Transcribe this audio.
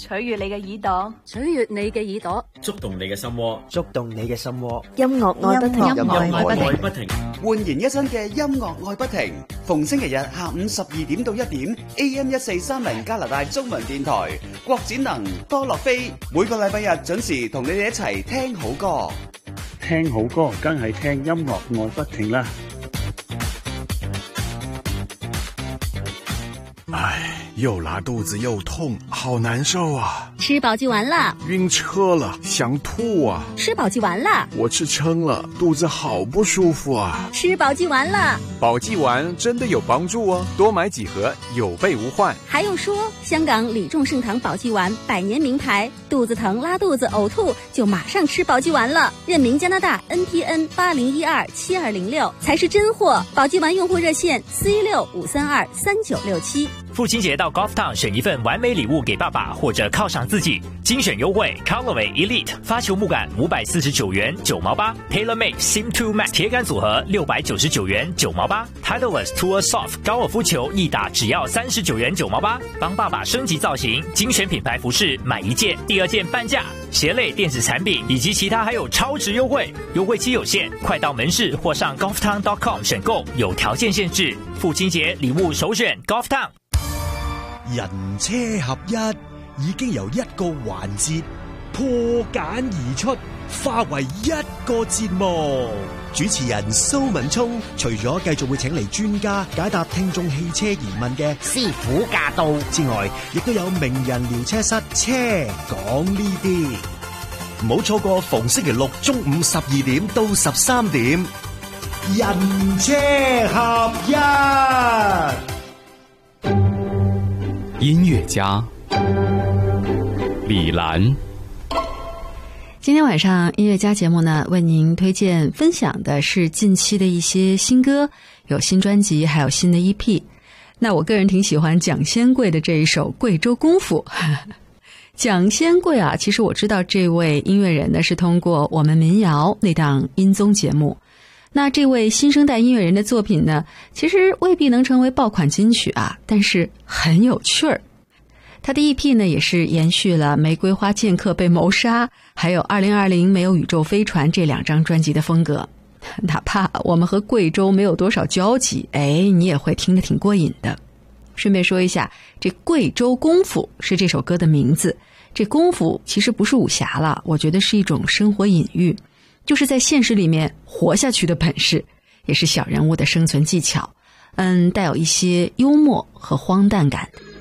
取悅你嘅耳朵， 取悅你嘅耳朵， 觸動你嘅心窩， 觸動你嘅心窩。 音樂愛不停， 音樂愛不停， 煥然一新嘅音樂愛不停。逢星期日下午12點到1點 ，AM 1430加拿大中文電台，郭展能、多樂飛，每個禮拜日準時同你哋一齊聽好歌。 聽好歌，梗係聽音樂愛不停啦。 唉，又拉肚子又痛，好難受啊！ 吃保濟丸了， 暈車了，想吐啊！ 吃保濟丸了， 我吃撐了，肚子好不舒服啊！ 吃保濟丸了， 保濟丸真的有幫助哦，多買幾盒，有備無患。 還有說，香港李眾盛堂保濟丸100年名牌，肚子疼、拉肚子、嘔吐就馬上吃保濟丸了。任明加拿大 NPN 80127206才是真貨。保濟丸用戶熱線416-532-3967。 父親節到 Golf Town 選一份完美禮物給爸爸，或者犒賞自己，精選優惠 Callaway Elite 發球木桿549元9毛8 ，TaylorMade Sim 2 Max 鐵桿組合699元9毛8 ，Titleist Tour Soft 高爾夫球一打只要39元9毛8，幫爸爸升級造型，精選品牌服飾買一件第二件半價，鞋類電子產品以及其他還有超值優惠，優惠期有限，快到門市或上 golftown.com 選購，有條件限制。父親節禮物首選 Golf Town。 人車合一已經由一個環節破繭而出，化為一個節目。主持人蘇文聰除咗繼續會請嚟專家解答聽眾汽車疑問嘅師傅駕到之外，亦都有名人聊車室車講呢啲。唔好錯過逢星期六中午12點到13點，人車合一。 音樂家李蘭， 今天晚上音樂家節目呢，為您推薦分享的是近期的一些新歌，有新專輯，還有新的 EP。那我個人挺喜歡蔣仙貴的這一首《貴州功夫》。蔣仙貴啊，其實我知道這位音樂人呢，是通過我們民謠那檔音綜節目。那這位新生代音樂人的作品呢，其實未必能成為爆款金曲啊，但是很有趣兒。他的 EP 呢，也是延續了《玫瑰花劍客被謀殺》還有2020沒有宇宙飛船這兩張專輯的風格。哪怕我們和貴州沒有多少交集，你也會聽得挺過癮的。順便說一下，這貴州功夫是這首歌的名字。這功夫其實不是武俠了，我覺得是一種生活隱喻，就是在現實裡面活下去的本事，也是小人物的生存技巧。帶有一些幽默和荒誕感。